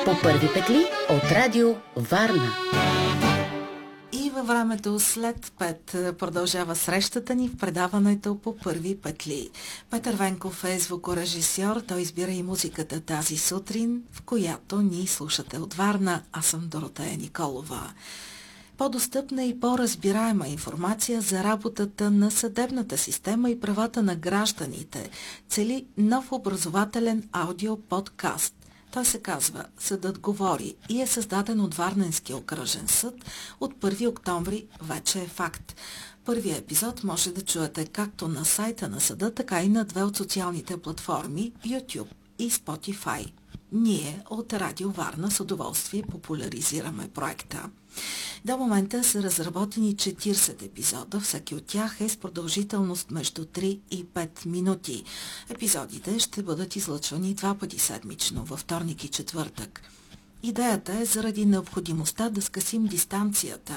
По първи петли от Радио Варна. И във времето след 5 продължава срещата ни в предаването по първи петли. Петър Венков е звукорежисьор. Той избира и музиката тази сутрин, в която ни слушате от Варна. Аз съм Доротея Николова. По-достъпна и по-разбираема информация за работата на съдебната система и правата на гражданите цели нов образователен аудиоподкаст. Той се казва "Съдът говори" и е създаден от Варненския окръжен съд. От 1 октомври вече е факт. Първият епизод може да чуете както на сайта на съда, така и на 2 от социалните платформи YouTube и Spotify. Ние от Радио Варна с удоволствие популяризираме проекта. До момента са разработени 40 епизода, всеки от тях е с продължителност между 3 и 5 минути. Епизодите ще бъдат излъчвани 2 пъти седмично, във вторник и четвъртък. Идеята е заради необходимостта да скъсим дистанцията